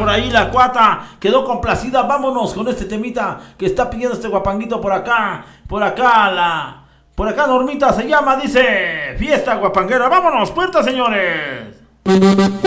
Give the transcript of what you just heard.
por ahí la cuata quedó complacida. Vámonos con este temita que está pidiendo este guapanguito por acá. Por acá Normita se llama, dice Fiesta Guapanguera. Vámonos, puerta, señores.